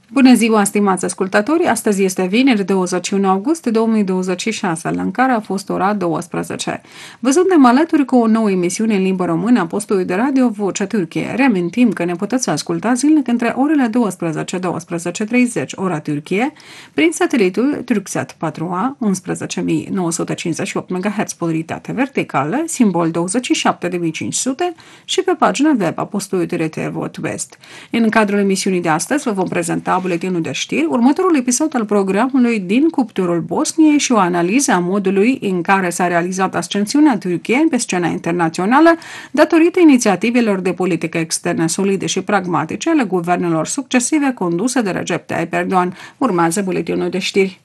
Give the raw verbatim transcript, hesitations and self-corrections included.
Bună ziua, stimați ascultători! Astăzi este vineri, douăzeci și unu august două mii douăzeci și șase, în care a fost ora douăsprezece. Vă suntem alături cu o nouă emisiune în limba română a postului de radio Vocea Türkiye. Reamintim că ne puteți asculta zilnic între orele douăsprezece - douăsprezece și treizeci, ora Türkiye, prin satelitul Turksat patru A, unsprezece mii nouă sute cincizeci și opt megahertz polaritate verticală, simbol douăzeci și șapte de mii cinci sute și pe pagina web a postului de R T Vot West. În cadrul emisiunii de astăzi vă vom prezenta buletinul de știri, următorul episod al programului din cuptorul Bosniei și o analiză a modului în care s-a realizat ascensiunea Turciei pe scena internațională datorită inițiativelor de politică externă solide și pragmatice ale guvernelor succesive conduse de Recep Tayyip Erdogan. Urmează buletinul de știri.